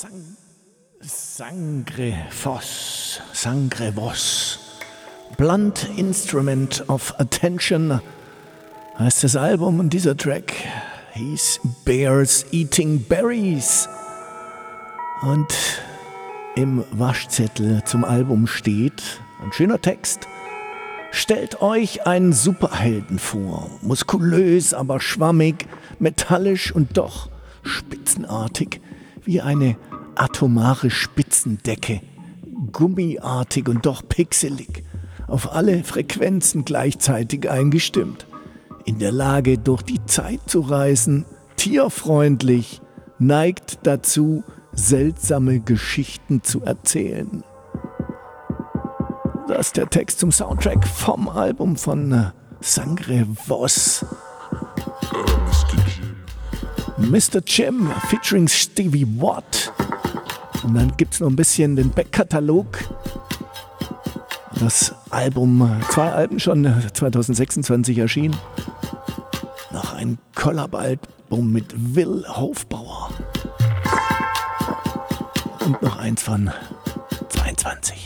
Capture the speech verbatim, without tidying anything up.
Sang Sangre Vos, Sangre Vos. Blunt Instrument of Attention heißt das Album, und dieser Track hieß Bears Eating Berries. Und im Waschzettel zum Album steht ein schöner Text: Stellt euch einen Superhelden vor, muskulös, aber schwammig, metallisch und doch spitzenartig, wie eine atomare Spitzendecke, gummiartig und doch pixelig, auf alle Frequenzen gleichzeitig eingestimmt, in der Lage, durch die Zeit zu reisen, tierfreundlich, neigt dazu, seltsame Geschichten zu erzählen. Das ist der Text zum Soundtrack vom Album von Sangre Vos. Mister Jim featuring Stevie Watt. Und dann gibt es noch ein bisschen den Backkatalog. Das Album, zwei Alben schon, zwanzig sechsundzwanzig erschienen. Noch ein Collab-Album mit Will Hofbauer. Und noch eins von zweiundzwanzig.